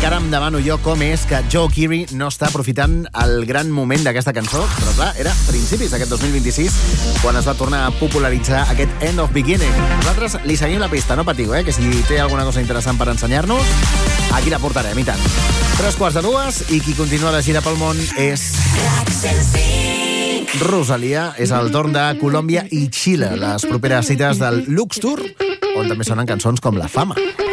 Encara em demano jo com és que Joe Keery no està aprofitant el gran moment d'aquesta cançó, però clar, era principis d'aquest 2026 quan es va tornar a popularitzar aquest End of Beginning. Nosaltres li seguim la pista, no patiu, que si té alguna cosa interessant per ensenyar-nos, aquí la portarem, i tant. 3:45, i qui continua la gira pel món és Rosalia. És el torn de Colòmbia i Xile, les properes cites del Lux Tour, on també sonen cançons com La Fama.